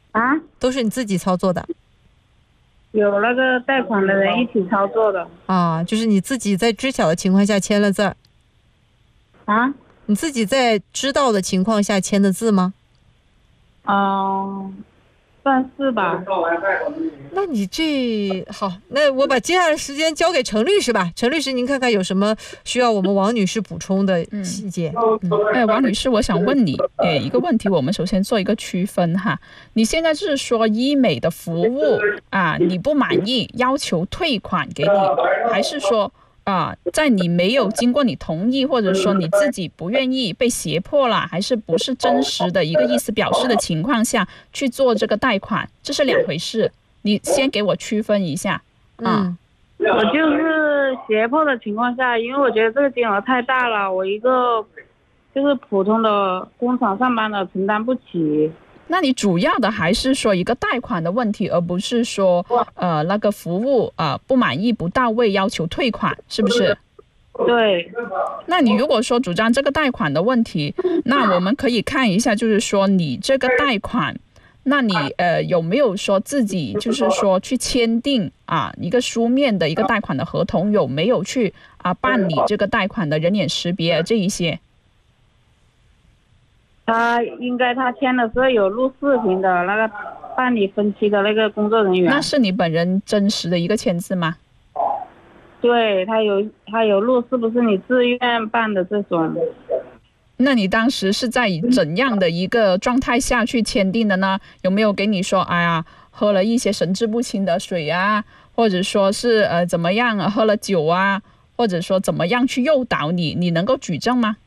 啊， 都是你自己操作的有那个贷款的人一起操作的。 啊？就是你自己在知晓的情况下签了字儿？ 啊？ 你自己在知道的情况下签的字吗？ 算是吧。 那你这好，那我把接下来的时间交给陈律师吧。陈律师，您看看有什么需要我们王女士补充的细节？ 王女士，我想问你，一个问题，我们首先做一个区分哈。你现在就是说医美的服务啊，你不满意，要求退款给你，还是说在你没有经过你同意，或者说你自己不愿意被胁迫了，还是不是真实的一个意思表示的情况下去做这个贷款，这是两回事。你先给我区分一下。 我就是胁迫的情况下，因为我觉得这个金额太大了，我一个就是普通的工厂上班的承担不起。 那你主要的还是说一个贷款的问题，而不是说那个服务不满意不到位要求退款，是不是？ 对。 那你如果说主张这个贷款的问题，那我们可以看一下，就是说你这个贷款，那你有没有说自己就是说去签订一个书面的一个贷款的合同，有没有去办理这个贷款的人脸识别这一些？ 他签的是有录视频的那个办理分期的那个工作人员。 那是你本人真实的一个签字吗？ 对，他有录，是不是你自愿办的这种？ 那你当时是在怎样的一个状态下去签订的呢？有没有给你说喝了一些神志不清的水啊，或者说是怎么样喝了酒啊，或者说怎么样去诱导你，你能够举证吗？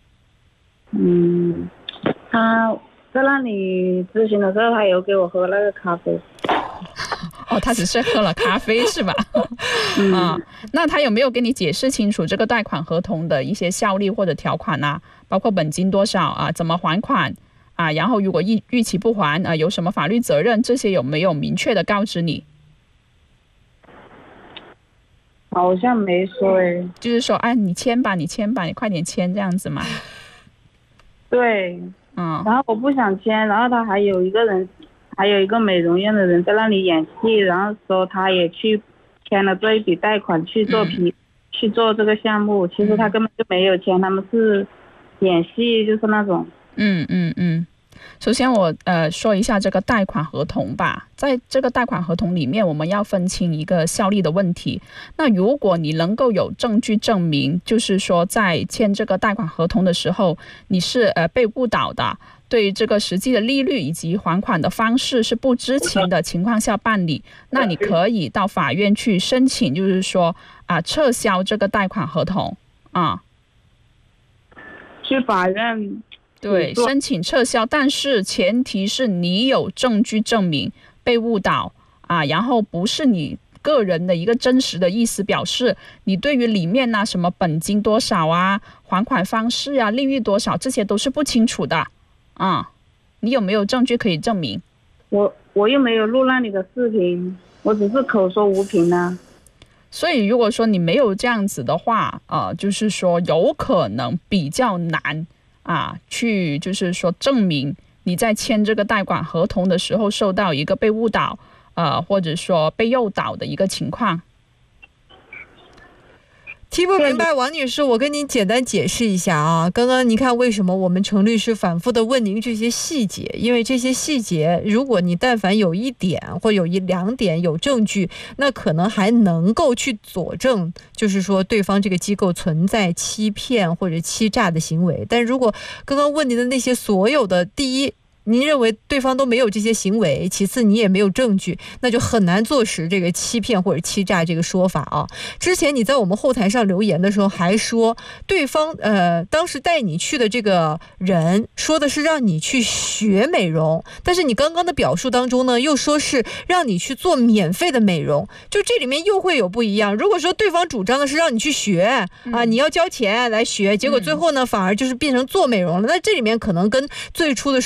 他在那里咨询的时候，他有给我喝那个咖啡。 他只是喝了咖啡是吧？那他有没有给你解释清楚这个贷款合同的一些效力或者条款啊？包括本金多少怎么还款然后如果逾期不还有什么法律责任，这些有没有明确的告知你？ 好像没说就是说你签吧，你快点签这样子嘛。 对。然后我不想签，然后他还有一个美容院的人在那里演戏，然后说他也去签了这一笔贷款去做这个项目，其实他根本就没有签，他们是演戏，就是那种。 首先我说一下这个贷款合同吧。在这个贷款合同里面，我们要分清一个效力的问题。那如果你能够有证据证明，就是说在签这个贷款合同的时候，你是被误导的，对这个实际的利率以及还款的方式是不知情的情况下办理，那你可以到法院去申请，就是说撤销这个贷款合同去法院。 对，申请撤销，但是前提是你有证据证明被误导然后不是你个人的一个真实的意思表示，你对于里面什么本金多少还款方式利率多少，这些都是不清楚的你有没有证据可以证明？ 我又没有录那里的视频，我只是口说无凭啊。 所以如果说你没有这样子的话就是说有可能比较难去就是说证明你在签这个贷款合同的时候受到一个被误导或者说被诱导的一个情况。 听不明白，王女士，我跟您简单解释一下刚刚您看为什么我们程律师反复的问您这些细节，因为这些细节如果你但凡有一点或有2点有证据，那可能还能够去佐证，就是说对方这个机构存在欺骗或者欺诈的行为。但如果刚刚问您的那些所有的，第一，您认为对方都没有这些行为，其次你也没有证据，那就很难坐实这个欺骗或者欺诈这个说法之前你在我们后台上留言的时候还说对方当时带你去的这个人说的是让你去学美容，但是你刚刚的表述当中呢又说是让你去做免费的美容，就这里面又会有不一样。如果说对方主张的是让你去学你要交钱来学，结果最后呢反而就是变成做美容了，那这里面可能跟最初的说法又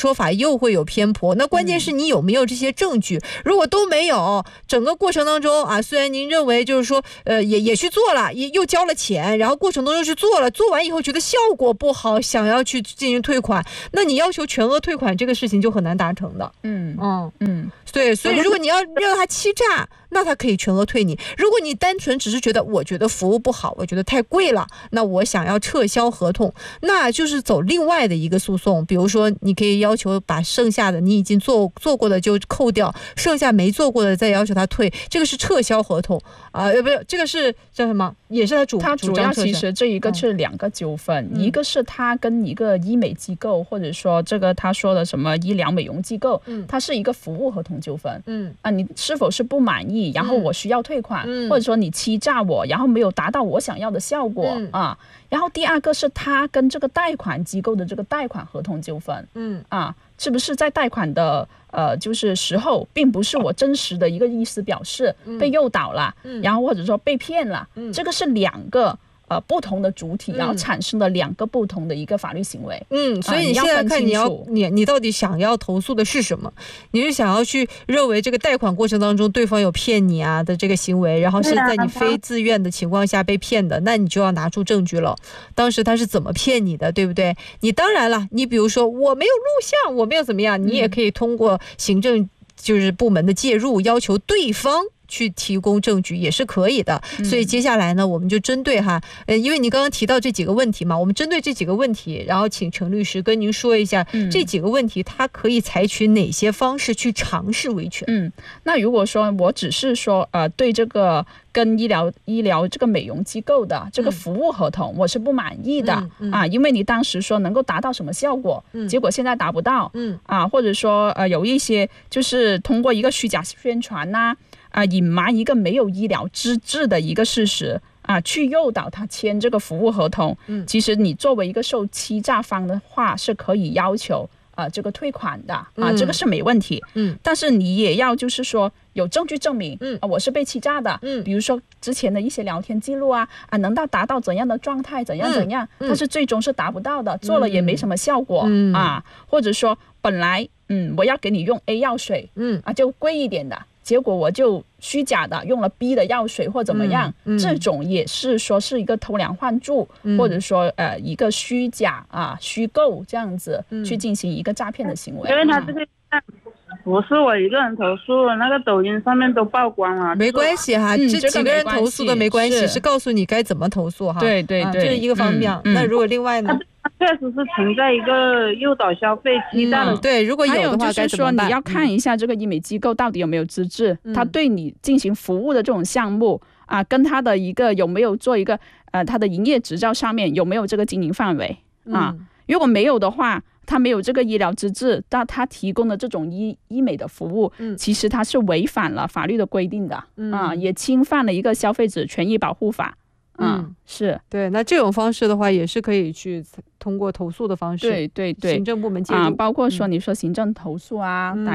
又会有偏颇。那关键是你有没有这些证据？如果都没有，整个过程当中啊，虽然您认为就是说也去做了，又交了钱，然后过程中又去做了，做完以后觉得效果不好，想要去进行退款，那你要求全额退款这个事情就很难达成的。对，所以如果你要让他欺诈，那他可以全额退你。如果你单纯只是觉得我觉得服务不好，我觉得太贵了，那我想要撤销合同，那就是走另外的一个诉讼。比如说你可以要求把剩下的你已经做过的就扣掉，剩下没做过的再要求他退，这个是撤销合同啊，不是，这个是叫什么？也是他主要其实这一个是两个纠纷，一个是他跟一个医美机构，或者说这个他说的什么医疗美容机构，它是一个服务合同纠纷。你是否是不满意，然后我需要退款，或者说你欺诈我，然后没有达到我想要的效果啊。然后第二个是他跟这个贷款机构的这个贷款合同纠纷。是不是在贷款的就是时候，并不是我真实的一个意思表示，被诱导了，然后或者说被骗了，这个是两个不同的主体，然后产生的两个不同的一个法律行为。 所以你现在看你到底想要投诉的是什么？你是想要去认为这个贷款过程当中对方有骗你啊的这个行为，然后是在你非自愿的情况下被骗的，那你就要拿出证据了。当时他是怎么骗你的，对不对？你当然了，你比如说我没有录像，我没有怎么样，你也可以通过行政就是部门的介入，要求对方去提供证据也是可以的。所以接下来呢，我们就针对因为你刚刚提到这几个问题嘛，我们针对这几个问题，然后请程律师跟您说一下这几个问题他可以采取哪些方式去尝试维权。 那如果说我只是说对这个跟医疗这个美容机构的这个服务合同我是不满意的因为你当时说能够达到什么效果，结果现在达不到或者说有一些就是通过一个虚假宣传隐瞒一个没有医疗资质的一个事实去诱导他签这个服务合同，其实你作为一个受欺诈方的话是可以要求这个退款的这个是没问题。但是你也要就是说有证据证明我是被欺诈的，比如说之前的一些聊天记录能达到怎样的状态，怎样但是最终是达不到的，做了也没什么效果或者说本来我要给你用 A 药水就贵一点的，结果我就虚假的用了 B 的药水或怎么样，这种也是说是一个偷梁换柱，或者说一个虚假虚构这样子去进行一个诈骗的行为。 因为他这个不是我一个人投诉，那个抖音上面都曝光了。 没关系这几个人投诉的没关系，是告诉你该怎么投诉对这是一个方面。那如果另外呢？ 确实是存在一个诱导消费欺诈的。 对，如果有的话该怎么办？还有就是说你要看一下这个医美机构到底有没有资质，他对你进行服务的这种项目跟他的一个有没有做一个他的营业执照上面有没有这个经营范围如果没有的话，他没有这个医疗资质，但他提供的这种医美的服务其实他是违反了法律的规定的也侵犯了一个消费者权益保护法。是对，那这种方式的话也是可以去通过投诉的方式，对，行政部门介入包括说你说行政投诉打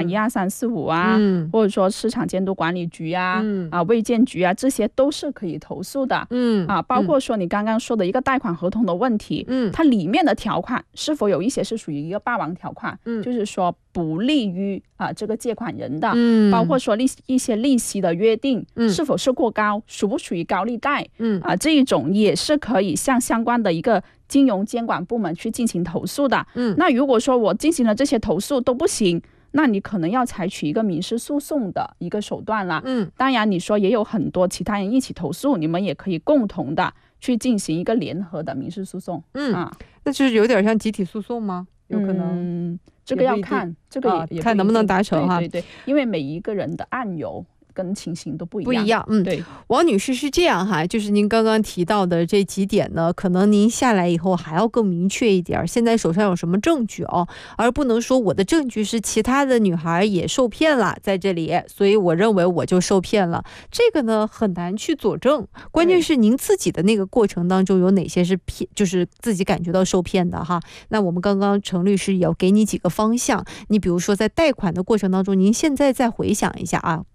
12345或者说市场监督管理局卫健局这些都是可以投诉的包括说你刚刚说的一个贷款合同的问题它里面的条款是否有一些是属于一个霸王条款就是说不利于这个借款人的包括说一些利息的约定是否是过高，属不属于高利贷这一种也是可以向相关的一个金融监管部门去进行投诉的那如果说我进行了这些投诉都不行，那你可能要采取一个民事诉讼的一个手段了当然你说也有很多其他人一起投诉，你们也可以共同的去进行一个联合的民事诉讼那就是有点像集体诉讼吗？有可能这个要看这个也看能不能达成对，因为每一个人的案由跟情形都不一样。 对，王女士是这样就是您刚刚提到的这几点呢，可能您下来以后还要更明确一点，现在手上有什么证据而不能说我的证据是其他的女孩也受骗了在这里，所以我认为我就受骗了，这个呢很难去佐证。关键是您自己的那个过程当中有哪些是就是自己感觉到受骗的那我们刚刚程律师也要给你几个方向，你比如说在贷款的过程当中，您现在再回想一下下了节目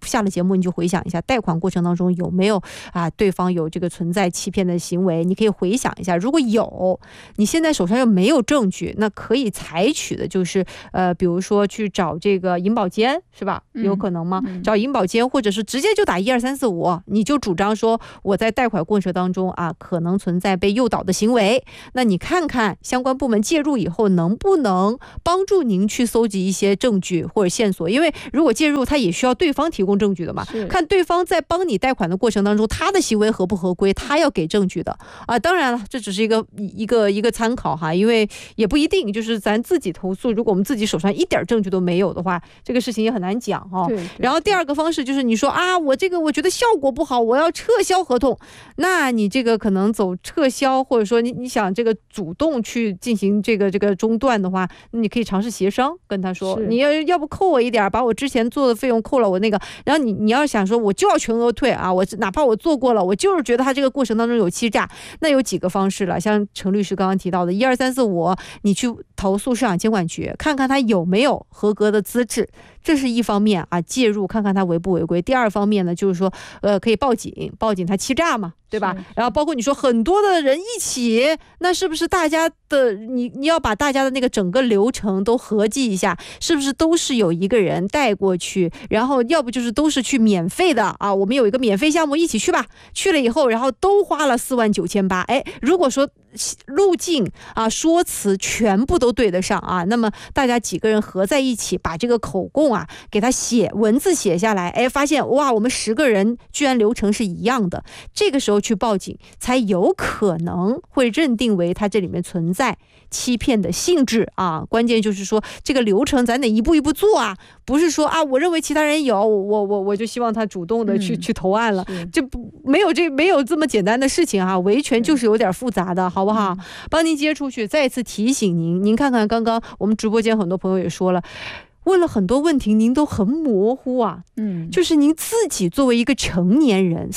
目你就回想一下贷款过程当中有没有对方有这个存在欺骗的行为，你可以回想一下，如果有，你现在手上又没有证据，那可以采取的就是比如说去找这个银保监，是吧？有可能吗？找银保监，或者是直接就打12345，你就主张说我在贷款过程当中可能存在被诱导的行为，那你看看相关部门介入以后能不能帮助您去搜集一些证据或者线索，因为如果介入他也需要对方提供证据的嘛，看对方在帮你贷款的过程当中他的行为合不合规，他要给证据的当然了，这只是一个参考哈，因为也不一定，就是咱自己投诉，如果我们自己手上一点证据都没有的话，这个事情也很难讲哈。然后第二个方式就是你说我这个我觉得效果不好，我要撤销合同，那你这个可能走撤销，或者说你想这个主动去进行这个中断的话，你可以尝试协商，跟他说你要不扣我一点，把我之前做的费用扣了我那个，然后你要想说我就要全额退我哪怕我做过了，我就是觉得他这个过程当中有欺诈，那有几个方式了，像程律师刚刚提到的12345，你去投诉市场监管局，看看他有没有合格的资质，这是一方面介入看看他违不违规。第二方面呢，就是说可以报警他欺诈嘛，对吧？然后包括你说很多的人一起，那是不是大家的你要把大家的那个整个流程都合计一下，是不是都是有一个人带过去，然后要不就是都是去免费的我们有一个免费项目一起去吧，去了以后然后都花了49800，如果说路径说辞全部都对得上那么大家几个人合在一起把这个口供给他文字写下来，发现哇我们10个人居然流程是一样的，这个时候去报警才有可能会认定为他这里面存在欺骗的性质关键就是说这个流程咱得一步一步做不是说我认为其他人有我就希望他主动的去投案了，这没有这么简单的事情维权就是有点复杂的，好不好？帮您接出去。再一次提醒您看看刚刚我们直播间很多朋友也说了，问了很多问题您都很模糊就是您自己作为一个成年人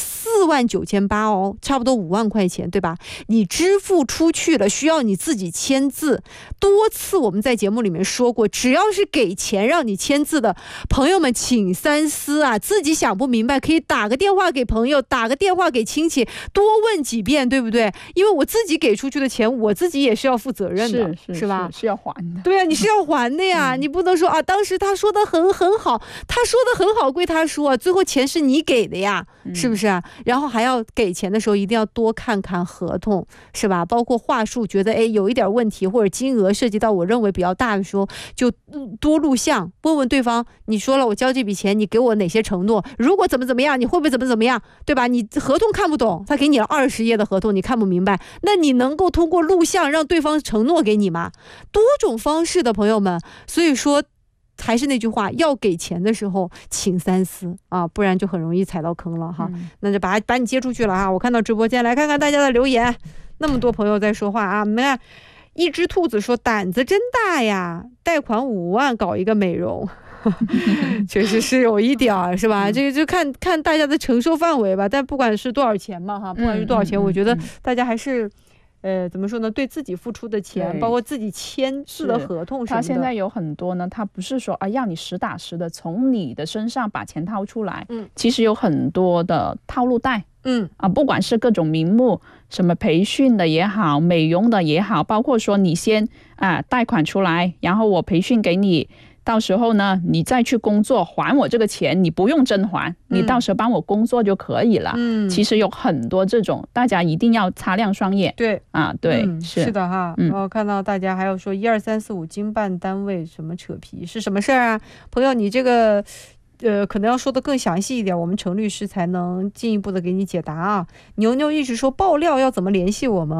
49800差不多5万块钱，对吧？你支付出去了，需要你自己签字，多次我们在节目里面说过，只要是给钱让你签字的朋友们请三思自己想不明白可以打个电话给朋友，打个电话给亲戚，多问几遍，对不对？因为我自己给出去的钱我自己也是要负责任的，是吧？ 是要还的。 对你是要还的呀你不能说当时他说的很好，他说的很好归他说最后钱是你给的呀，是不是然后还要给钱的时候一定要多看看合同，是吧？包括话术觉得有一点问题，或者金额涉及到我认为比较大的时候，就多录像，问问对方，你说了我交这笔钱你给我哪些承诺，如果怎么样你会不会怎么样，对吧？你合同看不懂，他给你了20页的合同你看不明白，那你能够通过录像让对方承诺给你吗？多种方式的朋友们，所以说还是那句话，要给钱的时候请三思不然就很容易踩到坑了那就把你接出去了我看到直播间来看看大家的留言，那么多朋友在说话我们看一只兔子说胆子真大呀，贷款5万搞一个美容确实是有一点是吧？这个就看大家的承受范围吧，但不管是多少钱嘛不管是多少钱我觉得大家还是怎么说呢？对自己付出的钱，包括自己签字的合同什么的， 他现在有很多呢，他不是说让你实打实的从你的身上把钱掏出来，其实有很多的套路贷，不管是各种名目，什么培训的也好，美容的也好，包括说你先贷款出来，然后我培训给你。到时候呢你再去工作还我这个钱，你不用真还，你到时候帮我工作就可以了。其实有很多这种，大家一定要擦亮双眼。 对对， 是的哈。然后看到大家还有说12345经办单位什么扯皮是什么事儿朋友你这个可能要说的更详细一点，我们程律师才能进一步的给你解答牛牛一直说爆料要怎么联系我们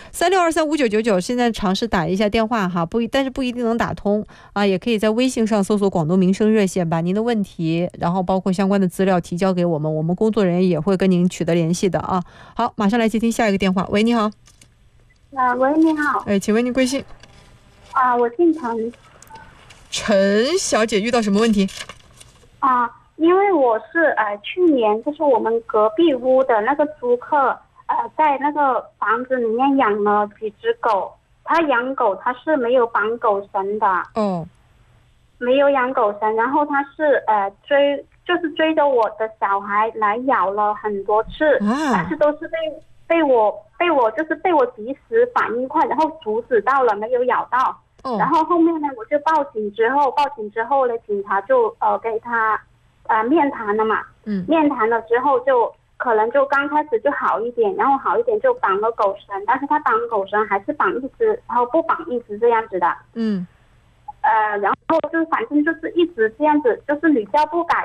36235999，现在尝试打一下电话但是不一定能打通也可以在微信上搜索广东民生热线，把您的问题然后包括相关的资料提交给我们，我们工作人员也会跟您取得联系的好，马上来接听下一个电话。喂，你好。 喂，你好。 请问您贵姓？ 我姓陈。 陈小姐遇到什么问题？ 因为我是去年就是我们隔壁屋的那个租客在那个房子里面养了几只狗，他养狗他是没有绑狗绳的没有养狗绳，然后他是就是追着我的小孩来咬了很多次，但是都是被我就是被我及时反应快，然后阻止到了，没有咬到。然后后面呢，我就报警之后呢，警察就给他面谈了嘛。面谈了之后就可能就刚开始就好一点，然后好一点就绑了狗绳，但是他绑狗绳还是绑一只，然后不绑一只这样子的。然后就反正就是一直这样子，就是屡教不改。